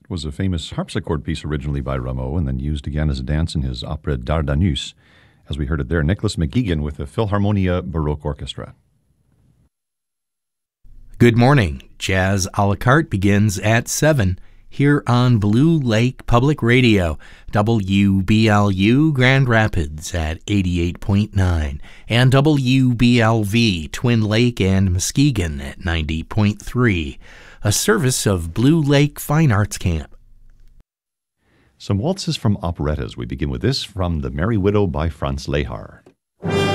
Was a famous harpsichord piece originally by Rameau and then used again as a dance in his opera Dardanus. As we heard it there, Nicholas McGeegan with the Philharmonia Baroque Orchestra. Good morning. Jazz a la carte begins at 7 here on Blue Lake Public Radio, WBLU Grand Rapids at 88.9, and WBLV Twin Lake and Muskegon at 90.3, a service of Blue Lake Fine Arts Camp. Some waltzes from operettas. We begin with this from The Merry Widow by Franz Lehár.